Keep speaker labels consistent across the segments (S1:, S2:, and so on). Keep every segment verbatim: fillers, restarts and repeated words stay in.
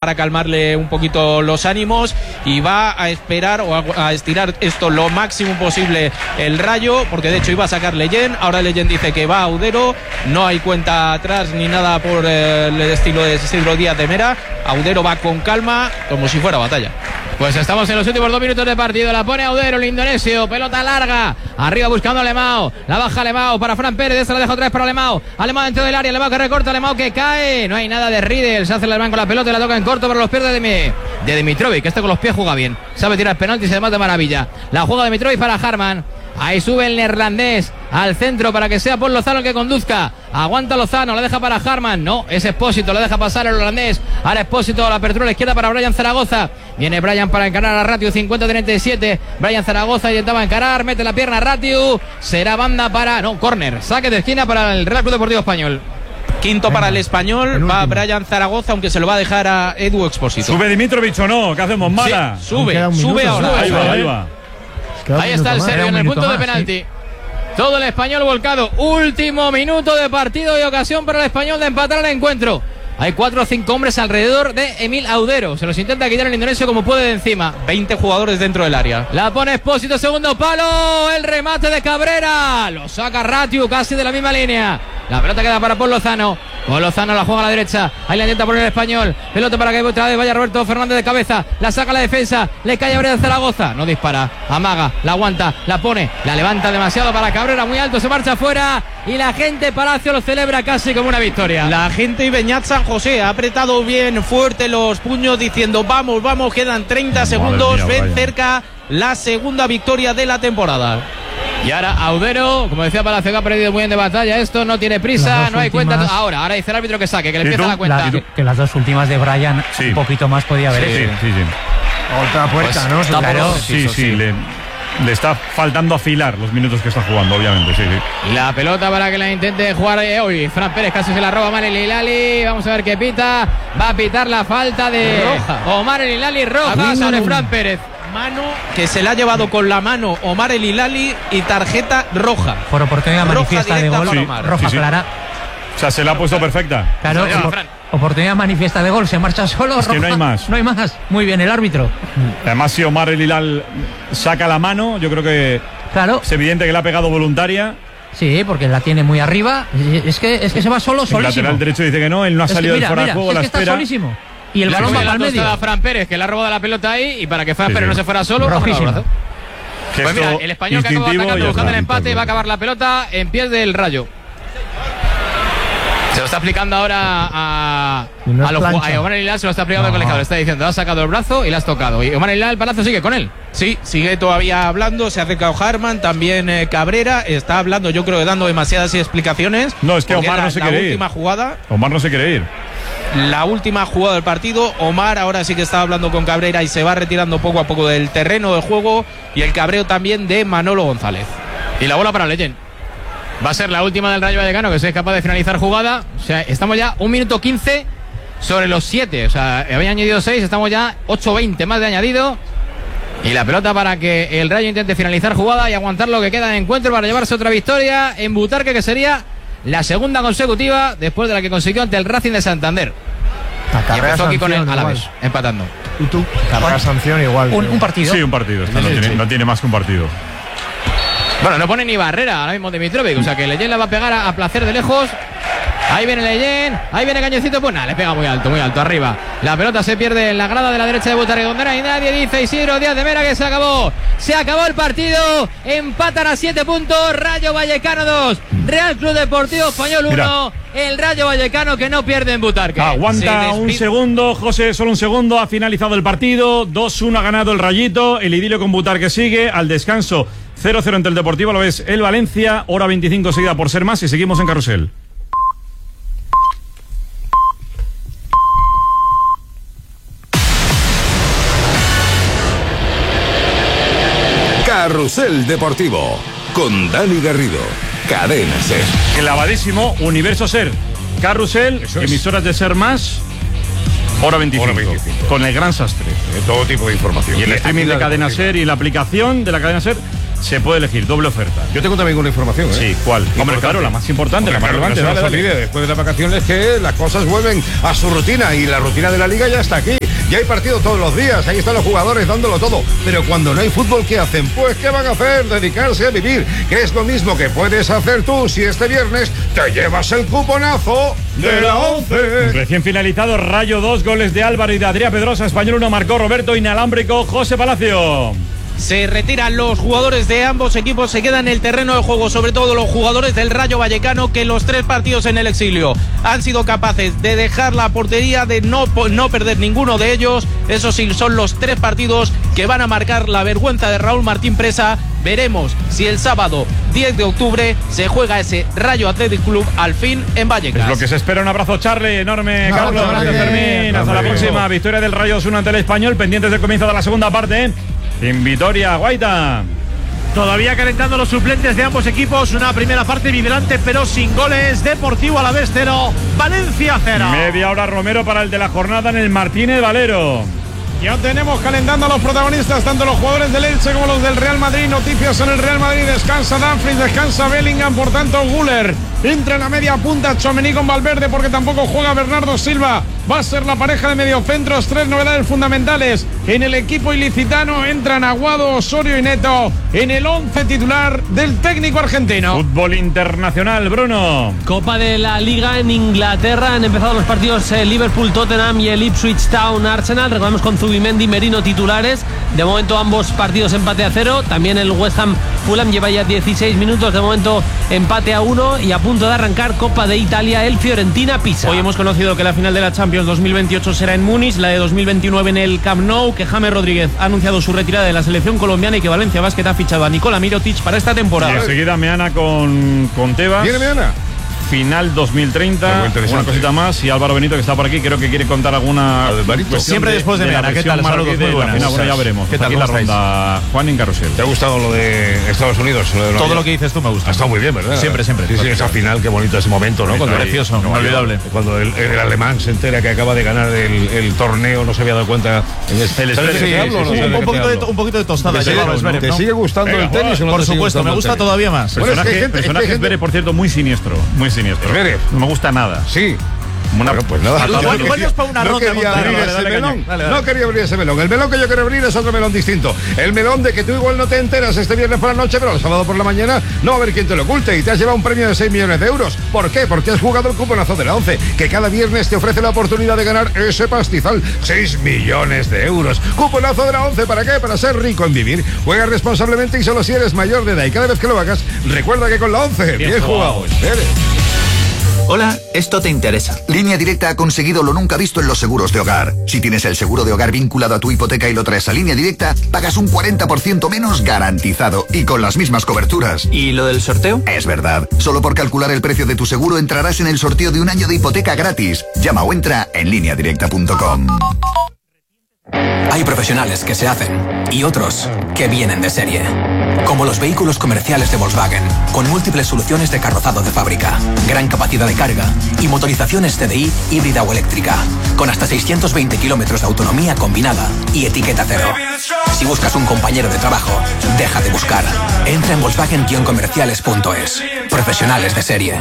S1: para calmarle un poquito los ánimos y va a esperar o a, a estirar esto lo máximo posible el Rayo, porque de hecho iba a sacar Leyen, ahora Leyen dice que va a Audero, no hay cuenta atrás ni nada por eh, el estilo de Isidro Díaz de Mera. Audero va con calma como si fuera batalla.
S2: Pues estamos en los últimos dos minutos de partido. La pone Audero, el indonesio. Pelota larga. Arriba buscando a Alemão. La baja Alemão para Fran Pérez. Esta la deja otra vez para Alemão. Alemão dentro del área. Alemão que recorta. Alemão que cae. No hay nada de Riedel. Se hace el alemán con la pelota y la toca en corto para los pies de, de, de Dimitrovic. Que este con los pies juega bien. Sabe tirar penaltis y además de maravilla. La juega Dimitrovic para Harman. Ahí sube el neerlandés al centro para que sea Paul Lozano el que conduzca. Aguanta Lozano, la deja para Harman. No, es Expósito, la deja pasar el holandés. Ahora Expósito, la apertura a la izquierda para Brian Zaragoza. Viene Brian para encarar a Ratiu, cincuenta treinta y siete. Brian Zaragoza intentaba encarar, mete la pierna a Ratiu. Será banda para... No, córner, saque de esquina para el Real Club Deportivo Español.
S1: Quinto para el Español, va Brian Zaragoza, aunque se lo va a dejar a Edu Expósito.
S3: ¿Sube Dimitrovic o no? ¿Qué hacemos, Mala?
S1: Sí, sube, sube ahora.
S3: Ahí va, ahí va.
S2: Ahí está el serbio en el punto de penalti. Sí. Todo el Español volcado. Último minuto de partido y ocasión para el Español de empatar el encuentro. Hay cuatro o cinco hombres alrededor de Emil Audero. Se los intenta quitar el indonesio como puede de encima.
S1: veinte jugadores dentro del área.
S2: La pone Expósito, segundo palo. El remate de Cabrera. Lo saca Ratiu casi de la misma línea. La pelota queda para Paul Lozano. Paul Lozano la juega a la derecha. Ahí la intenta poner el Español. Pelota para que otra vez vaya Roberto Fernández de cabeza. La saca a la defensa. Le cae a Brian Zaragoza. No dispara. Amaga. La aguanta. La pone. La levanta demasiado para Cabrera. Muy alto. Se marcha afuera. Y la gente Palacio lo celebra casi como una victoria.
S1: La gente Ibeñat San José ha apretado bien fuerte los puños diciendo vamos, vamos. Quedan treinta segundos. Mía, ven vaya. Cerca la segunda victoria de la temporada.
S2: Y ahora Audero, como decía Palacio, que ha perdido muy bien de batalla. Esto no tiene prisa, no hay últimas... cuenta. Ahora, ahora dice el árbitro que saque, que le empieza la cuenta.
S4: La, que, que las dos últimas de Brian, sí. Un poquito más podía haber.
S3: Sí, sí, sí, sí.
S5: Otra puerta, pues, ¿no?
S3: Claro, sí, sí, sí. Le, le está faltando afilar los minutos que está jugando, obviamente, sí, sí.
S2: La pelota para que la intente jugar eh, hoy. Fran Pérez casi se la roba Omar El Hilali. Vamos a ver qué pita. Va a pitar la falta de
S1: roja.
S2: Omar El Hilali, roja sobre Fran Pérez.
S1: Mano que se la ha llevado con la mano Omar El Hilali y tarjeta roja.
S4: Por oportunidad manifiesta de gol,
S3: sí,
S4: roja
S3: sí, sí.
S4: clara.
S3: O sea, se la ha puesto perfecta.
S4: Claro,
S2: no,
S4: opor oportunidad manifiesta de gol, se marcha solo.
S3: Es
S4: roja.
S3: que no hay más.
S4: No hay más. Muy bien el árbitro.
S3: Además, si Omar El Hilal saca la mano, yo creo que
S4: claro.
S3: Es evidente que la ha pegado voluntaria.
S4: Sí, porque la tiene muy arriba. Es que, es que se va solo, solísimo.
S3: El lateral derecho dice que no, él no ha
S4: es
S3: salido
S4: que, mira,
S3: del fuera
S4: mira,
S3: de juego,
S4: es
S3: la
S4: que
S3: espera.
S4: Está solísimo. Y el
S2: le
S4: balón va para el medio.
S2: A Fran Pérez, que le ha robado la pelota ahí, y para que Fran
S3: sí,
S2: Pérez
S3: sí.
S2: no se fuera solo,
S4: rojísimo.
S2: Pues mira, el Español que acaba atacando, buscando el empate, va a acabar la pelota en pies del Rayo. Se lo está aplicando ahora a, no a, los, a Omar El Hilal, se lo está aplicando al no. colegiado. Le está diciendo, has sacado el brazo y le has tocado. Y Omar El Hilal, el Palacio sigue con él.
S1: Sí, sigue todavía hablando, se ha acercado Harman, también eh, Cabrera, está hablando, yo creo que dando demasiadas explicaciones.
S3: No, es que Omar
S1: la,
S3: no se
S1: la
S3: quiere ir.
S1: última jugada.
S3: Omar no se quiere ir.
S1: La última jugada del partido, Omar ahora sí que está hablando con Cabrera y se va retirando poco a poco del terreno de juego, y el cabreo también de Manolo González.
S2: Y la bola para Leyen. Va a ser la última del Rayo Vallecano, que sea capaz de finalizar jugada. O sea, estamos ya un minuto quince sobre los siete. O sea, había añadido seis, estamos ya ocho veinte más de añadido. Y la pelota para que el Rayo intente finalizar jugada y aguantar lo que queda de encuentro para llevarse otra victoria en Butarque, que sería la segunda consecutiva después de la que consiguió ante el Racing de Santander. Y empezó aquí con el Alavés, empatando.
S5: ¿Y tú? Carrera sanción igual.
S4: Un, un partido.
S3: Sí, un partido. Esto no, tiene, no tiene más que un partido.
S2: Bueno, no pone ni barrera ahora mismo Dimitrovic, o sea que Leyen la va a pegar a, a placer de lejos. Ahí viene Leyen, ahí viene Cañoncito, pues nada, le pega muy alto, muy alto, arriba. La pelota se pierde en la grada de la derecha de Butarque, donde no hay nadie, dice Isidro Díaz de Mera que se acabó. Se acabó el partido, empatan a siete puntos, Rayo Vallecano dos, Real Club Deportivo Español uno. El Rayo Vallecano que no pierde en Butarque.
S3: Aguanta un segundo, José, solo un segundo, ha finalizado el partido, dos uno ha ganado el Rayito, el idilio con Butarque sigue, al descanso cero cero entre el Deportivo, lo ves el Valencia, hora veinticinco seguida por ser más y seguimos en Carrusel.
S6: Carrusel Deportivo con Dani Garrido, Cadena Ser.
S3: Clavadísimo, Universo Ser, Carrusel, es. Emisoras de Ser Más, hora veinticinco, hora veinticinco, con el gran sastre.
S7: De todo tipo de información.
S3: Y el streaming de Cadena Ser y la aplicación de la Cadena Ser se puede elegir doble oferta.
S7: Yo tengo también una información, ¿eh?
S3: Sí, ¿cuál? Hombre, importante. Claro, la más importante, Hombre, la más
S7: claro,
S3: relevante.
S7: No
S3: dale,
S7: se
S3: dale.
S7: olvide, después de las vacaciones que las cosas vuelven a su rutina y la rutina de la Liga ya está aquí. Ya hay partido todos los días, ahí están los jugadores dándolo todo. Pero cuando no hay fútbol, ¿qué hacen? Pues ¿qué van a hacer? Dedicarse a vivir, que es lo mismo que puedes hacer tú si este viernes te llevas el cuponazo de la once.
S3: Recién finalizado, Rayo dos, goles de Álvaro y de Adrián Pedrosa. Español uno, marcó Roberto, inalámbrico José Palacio.
S1: Se retiran los jugadores de ambos equipos, se quedan en el terreno de juego, sobre todo los jugadores del Rayo Vallecano, que los tres partidos en el exilio han sido capaces de dejar la portería, de no, no perder ninguno de ellos. Eso sí, son los tres partidos que van a marcar la vergüenza de Raúl Martín Presa. Veremos si el sábado diez de octubre se juega ese Rayo Athletic Club al fin en Vallecas.
S3: Es lo que se espera. Un abrazo, Charlie, enorme,
S7: No,
S3: Carlos,
S7: no,
S3: gracias,
S7: no,
S3: Fermín.
S7: no,
S3: Hasta
S7: no,
S3: la
S7: no,
S3: próxima.
S7: no.
S3: Victoria del Rayo Osasuna ante el Español, pendientes del comienzo de la segunda parte en Vitoria, Guaita.
S8: Todavía calentando los suplentes de ambos equipos. Una primera parte vibrante pero sin goles. Deportivo Alavés cero, Valencia cero.
S3: Media hora Romero para el de la jornada en el Martínez Valero.
S9: Ya tenemos calentando a los protagonistas, tanto los jugadores del Elche como los del Real Madrid. Noticias en el Real Madrid: descansa Dumfries, descansa Bellingham, por tanto Güler entra en la media punta, Tchouaméni con Valverde, porque tampoco juega Bernardo Silva. Va a ser la pareja de mediocentros. Tres novedades fundamentales en el equipo ilicitano: entran Aguado, Osorio y Neto en el once titular del técnico argentino.
S3: Fútbol internacional, Bruno.
S10: Copa de la Liga en Inglaterra. Han empezado los partidos eh, Liverpool, Tottenham y el Ipswich Town Arsenal. Recordamos con Zubimendi y Merino titulares. De momento ambos partidos empate a cero. También el West Ham Fulham lleva ya dieciséis minutos. De momento empate a uno. Y a punto de arrancar Copa de Italia, el Fiorentina Pisa.
S1: Hoy hemos conocido que la final de la Champions dos mil veintiocho será en Múnich, la de dos mil veintinueve en el Camp Nou, que James Rodríguez ha anunciado su retirada de la selección colombiana y que Valencia Basket ha fichado a Nicola Mirotic para esta temporada.
S3: Y enseguida Meana con, con Tebas.
S7: ¿Viene Meana?
S3: Final dos mil treinta, una cosita más, y Álvaro Benito, que está por aquí, creo que quiere contar alguna
S8: siempre de, después de, de Meana. ¿Qué tal? Saludos, muy buenas.
S3: Bueno, ya veremos.
S8: ¿Qué tal?
S3: Aquí la ronda, Juan en Carrusel.
S7: ¿Te ha gustado lo de Estados Unidos? Lo de
S8: Todo lo que dices tú me gusta.
S7: Ha estado muy bien, ¿verdad?
S8: Siempre, siempre.
S7: Sí, sí, esa final, qué bonito ese momento, ¿no? Cuando
S8: precioso,
S7: no,
S8: inolvidable.
S7: Cuando el, el alemán se entera que acaba de ganar el, el torneo, no se había dado cuenta. En este,
S8: el
S7: ¿sabes de qué
S8: sí,
S7: hablo?
S8: Sí,
S7: No
S8: sí,
S7: sé
S8: un,
S7: de
S8: poquito de, un poquito de tostada.
S7: ¿Te,
S8: llevaba,
S7: sigue,
S8: ¿no?
S7: ¿Te sigue gustando
S3: Venga,
S7: el tenis?
S8: Por supuesto, me gusta todavía más.
S3: Personaje,
S7: Bueno, es que gente,
S3: personaje
S7: es que gente...
S3: por cierto, muy siniestro. Muy siniestro. No me gusta nada.
S7: Sí.
S3: Una,
S7: bueno, pues nada.
S8: No, no, igual nos para una
S7: no
S8: ronda.
S7: Quería abrir
S8: dale,
S7: ese
S8: dale,
S7: melón.
S8: dale, dale.
S7: No quería abrir ese melón. El melón que yo quiero abrir es otro melón distinto. El melón de que tú igual no te enteras este viernes por la noche, pero el sábado por la mañana no va a haber quien te lo oculte y te has llevado un premio de seis millones de euros. ¿Por qué? Porque has jugado el cuponazo de la once, que cada viernes te ofrece la oportunidad de ganar ese pastizal. seis millones de euros. Cuponazo de la once, ¿para qué? Para ser rico en vivir. Juega responsablemente y solo si eres mayor de edad. Y cada vez que lo hagas, recuerda que con la once, bien, bien jugado. Eres.
S11: Hola, esto te interesa. Línea Directa ha conseguido lo nunca visto en los seguros de hogar. Si tienes el seguro de hogar vinculado a tu hipoteca y lo traes a Línea Directa, pagas un cuarenta por ciento menos garantizado y con las mismas coberturas.
S10: ¿Y lo del sorteo?
S11: Es verdad. Solo por calcular el precio de tu seguro entrarás en el sorteo de un año de hipoteca gratis. Llama o entra en línea directa punto com.
S12: Hay profesionales que se hacen y otros que vienen de serie. Como los vehículos comerciales de Volkswagen, con múltiples soluciones de carrozado de fábrica, gran capacidad de carga y motorizaciones C D I híbrida o eléctrica, con hasta seiscientos veinte kilómetros de autonomía combinada y etiqueta cero. Si buscas un compañero de trabajo, deja de buscar. Entra en volkswagen guion comerciales punto es. Profesionales de serie.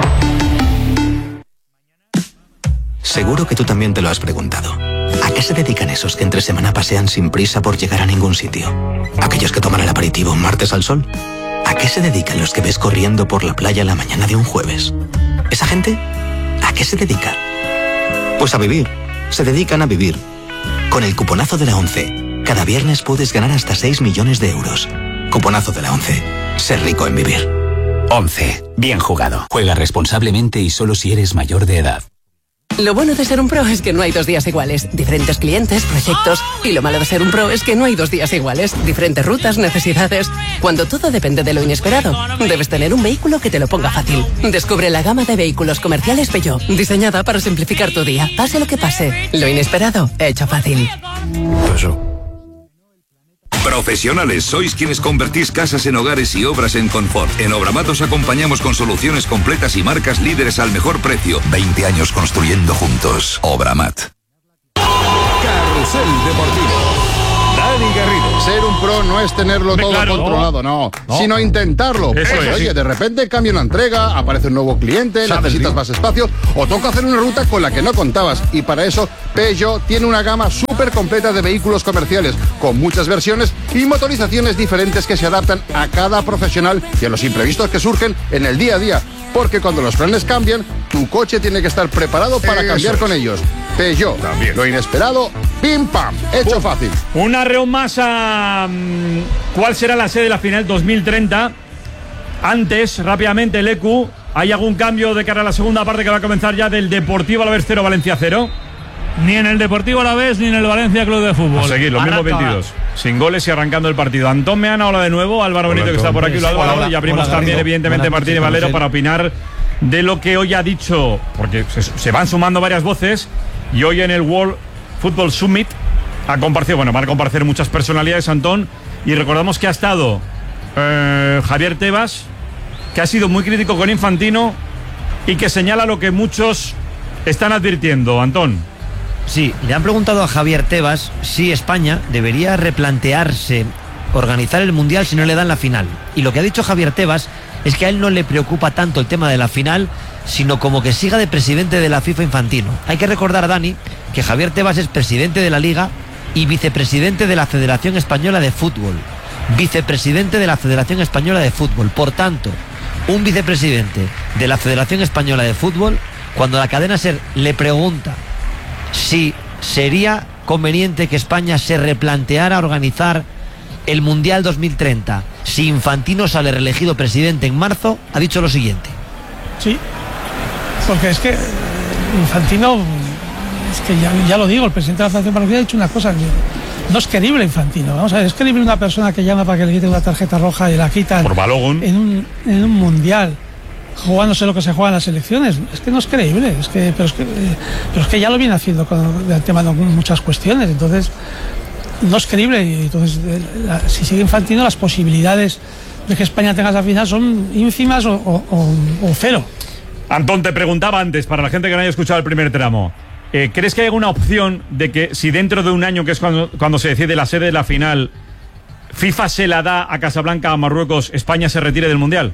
S13: Seguro que tú también te lo has preguntado. ¿A qué se dedican esos que entre semana pasean sin prisa por llegar a ningún sitio? ¿Aquellos que toman el aperitivo un martes al sol? ¿A qué se dedican los que ves corriendo por la playa la mañana de un jueves? ¿Esa gente? ¿A qué se dedica? Pues a vivir. Se dedican a vivir. Con el cuponazo de la once, cada viernes puedes ganar hasta seis millones de euros. Cuponazo de la once. Ser rico en vivir.
S14: once. Bien jugado. Juega responsablemente y solo si eres mayor de edad.
S15: Lo bueno de ser un pro es que no hay dos días iguales. Diferentes clientes, proyectos. Y lo malo de ser un pro es que no hay dos días iguales. Diferentes rutas, necesidades. Cuando todo depende de lo inesperado, debes tener un vehículo que te lo ponga fácil. Descubre la gama de vehículos comerciales Peugeot, diseñada para simplificar tu día. Pase lo que pase, lo inesperado, hecho fácil.
S6: Eso. Profesionales, sois quienes convertís casas en hogares y obras en confort. En Obramat os acompañamos con soluciones completas y marcas líderes al mejor precio. veinte años construyendo juntos. Obramat.
S16: Carrusel Deportivo.
S7: Freddy Guerrido.
S16: Ser un pro no es tenerlo todo
S3: claro,
S16: controlado, no,
S3: no.
S16: sino intentarlo.
S3: Eso
S16: Porque,
S3: es,
S16: oye,
S3: sí.
S16: de repente cambia una entrega, aparece un nuevo cliente,
S7: Sabes,
S16: necesitas
S7: sí.
S16: más espacio o toca hacer una ruta con la que no contabas. Y para eso, Peugeot tiene una gama súper completa de vehículos comerciales, con muchas versiones y motorizaciones diferentes que se adaptan a cada profesional y a los imprevistos que surgen en el día a día. Porque cuando los planes cambian, tu coche tiene que estar preparado para
S7: Eso
S16: cambiar
S7: es.
S16: con ellos. Peugeot,
S7: También.
S16: lo inesperado, pim pam, hecho fácil.
S3: Una reunión más a mm, ¿cuál será la sede de la final dos mil treinta? Antes, rápidamente, el E Q, ¿hay algún cambio de cara a la segunda parte que va a comenzar ya del Deportivo Alavés cero, Valencia cero?
S8: Ni en el Deportivo Alavés ni en el Valencia Club de Fútbol.
S3: A seguir, los mismos
S8: Arranca.
S3: veintidós. Sin goles y arrancando el partido. Antón Meana, hola de nuevo. Álvaro Benito, que está por aquí. Hola,
S1: Hola,
S3: Álvaro.
S1: hola.
S3: Y abrimos
S1: Hola,
S3: también,
S1: Garrido.
S3: evidentemente,
S1: Buenas
S3: Martín y
S1: noches,
S3: Valero
S1: Carrusel.
S3: para opinar de lo que hoy ha dicho, porque se, se van sumando varias voces. Y hoy en el World Football Summit ha comparecido, bueno, van a comparecer muchas personalidades, Antón. Y recordamos que ha estado eh, Javier Tebas, que ha sido muy crítico con Infantino y que señala lo que muchos están advirtiendo. Antón.
S17: Sí, le han preguntado a Javier Tebas si España debería replantearse organizar el Mundial si no le dan la final. Y lo que ha dicho Javier Tebas es que a él no le preocupa tanto el tema de la final, sino como que siga de presidente de la FIFA Infantino. Hay que recordar, Dani, que Javier Tebas es presidente de la Liga y vicepresidente de la Federación Española de Fútbol. Vicepresidente de la Federación Española de Fútbol. Por tanto, un vicepresidente de la Federación Española de Fútbol, cuando la cadena SER le pregunta si sería conveniente que España se replanteara organizar el Mundial dos mil treinta si Infantino sale reelegido presidente en marzo, ha dicho lo siguiente.
S18: Sí, porque es que eh, Infantino, es que ya, ya lo digo, el presidente de la Federación Española ha dicho una cosa, que no es querible Infantino. Vamos a ver, es querible una persona que llama para que le quiten una tarjeta roja y la quitan
S3: Por Balogun.
S18: en un, en un Mundial, jugándose lo que se juega en las elecciones. Es que no es creíble, es que, pero, es que, eh, pero es que ya lo viene haciendo con el tema de muchas cuestiones, entonces no es creíble. Y entonces, eh, la, si sigue Infantino, las posibilidades de que España tenga esa final son ínfimas o, o, o, o cero.
S3: Antón, te preguntaba antes, para la gente que no haya escuchado el primer tramo, eh, ¿crees que hay alguna opción de que si dentro de un año, que es cuando, cuando se decide la sede de la final, FIFA se la da a Casablanca, a Marruecos, España se retire del Mundial?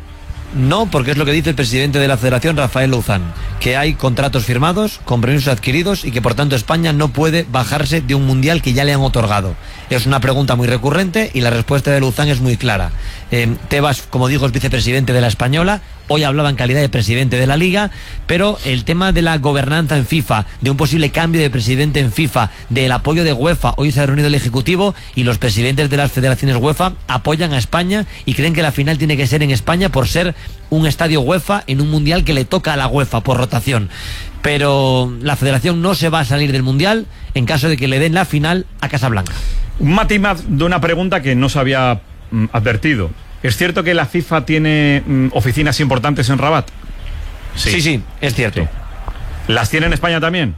S17: No, porque es lo que dice el presidente de la Federación, Rafael Louzán, que hay contratos firmados, compromisos adquiridos y que por tanto España no puede bajarse de un Mundial que ya le han otorgado. Es una pregunta muy recurrente y la respuesta de Louzán es muy clara. Eh, Tebas, como digo, es vicepresidente de la Española, hoy hablaba en calidad de presidente de la Liga, pero el tema de la gobernanza en FIFA, de un posible cambio de presidente en FIFA, del apoyo de UEFA, hoy se ha reunido el Ejecutivo y los presidentes de las federaciones UEFA apoyan a España y creen que la final tiene que ser en España por ser un estadio UEFA en un Mundial que le toca a la UEFA por rotación. Pero la Federación no se va a salir del Mundial en caso de que le den la final a Casablanca.
S3: Un matiz de una pregunta que no se había mm, advertido. ¿Es cierto que la FIFA tiene mm, oficinas importantes en Rabat?
S17: Sí, sí, es cierto.
S3: Sí. ¿Las tiene en España también?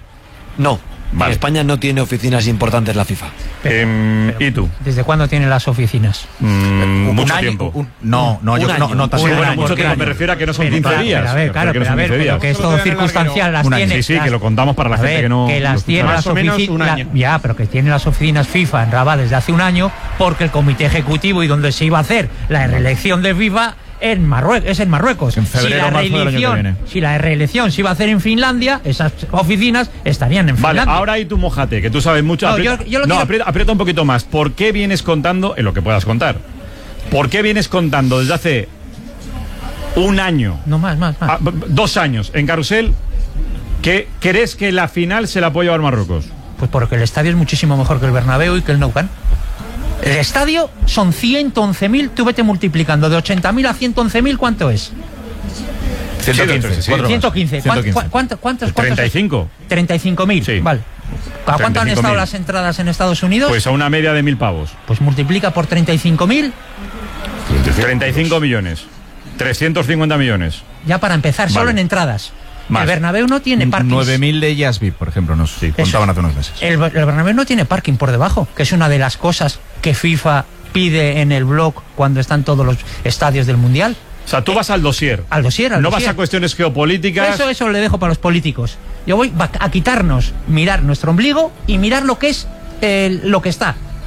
S17: No,
S3: Vale.
S17: en España no tiene oficinas importantes la FIFA.
S3: Eh, ¿Y tú?
S4: ¿Desde cuándo tienen las oficinas?
S3: Mm, mucho
S4: año,
S3: tiempo.
S4: un- no, no,
S3: Un
S4: yo-
S3: año.
S4: no, no,
S3: Sí,
S4: un
S3: bueno,
S4: año,
S3: mucho
S4: ¿por qué
S3: tiempo.
S4: año?
S3: Me refiero a que no son
S4: Pero,
S3: quince
S4: claro,
S3: días.
S4: pero a ver,
S3: Me
S4: claro,
S3: refiero
S4: pero
S3: a
S4: a
S3: que no
S4: ver,
S3: son quince
S4: pero que es
S3: días.
S4: todo circunstancial. Las
S3: Un año.
S4: tiene,
S3: Sí, sí,
S4: las-
S3: que lo contamos para la
S4: a
S3: gente
S4: ver,
S3: que no.
S4: que las
S3: lo
S4: tiene
S3: escucha.
S4: las oficinas. Ya, pero que tiene las oficinas FIFA en Rabat desde hace un año, porque el comité ejecutivo y donde se iba a hacer la reelección de FIFA en Marruecos, es en Marruecos.
S3: En febrero,
S4: si la
S3: marzo del año que
S4: reelección,
S3: viene.
S4: si la reelección se iba a hacer en Finlandia, esas oficinas estarían en
S3: Vale,
S4: Finlandia.
S3: ahora ahí tú mojate, que tú sabes mucho.
S4: No,
S3: Aprieta,
S4: yo- yo lo
S3: no,
S4: quiero-
S3: aprieta, aprieta un poquito más. ¿Por qué vienes contando, en lo que puedas contar, por qué vienes contando desde hace un año,
S4: no más, más, más.
S3: ah, b- dos años en Carrusel, que crees que la final se la puede llevar Marruecos?
S4: Pues porque el estadio es muchísimo mejor que el Bernabéu y que el Nou Camp. El estadio son ciento once mil, tú vete multiplicando de ochenta mil a ciento once mil, ¿cuánto es?
S3: ciento quince, sí, cuatro
S4: ciento
S3: más.
S4: quince.
S3: ciento quince.
S4: ¿Cuánto, cuánto, cuántos, cuántos-
S3: treinta y cinco.
S4: treinta y cinco mil.
S3: Sí.
S4: Vale. ¿A cuánto han
S3: treinta y cinco
S4: estado
S3: mil.
S4: las entradas en Estados Unidos?
S3: Pues a una media de mil pavos.
S4: Pues multiplica por treinta y cinco mil,
S3: treinta y cinco millones. trescientos cincuenta millones.
S4: ya para empezar, solo
S3: Vale.
S4: en entradas.
S3: Más.
S4: El Bernabéu no tiene parking.
S19: nueve mil de ellas V I P, por ejemplo, nos contaban hace unos meses.
S4: El, el Bernabéu no tiene parking por debajo, que es una de las cosas que FIFA pide en el blog cuando están todos los estadios del Mundial.
S3: O sea, tú vas al dossier.
S4: Al dossier, al
S3: No
S4: dossier.
S3: vas a cuestiones geopolíticas.
S4: Eso, eso le dejo para los políticos. Yo voy va- a quitarnos, mirar nuestro ombligo y mirar lo que es eh, lo que está.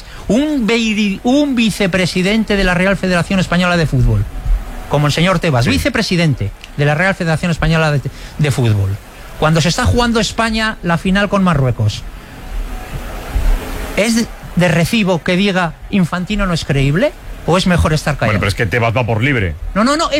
S4: Un, un vicepresidente de la Real Federación Española de Fútbol. como el señor Tebas, sí. vicepresidente de la Real Federación Española de, de Fútbol, cuando se está jugando España la final con Marruecos, ¿es de recibo que diga Infantino no es creíble? ¿O es mejor estar callado?
S3: Bueno, pero es que Tebas va por libre.
S4: No, no, no.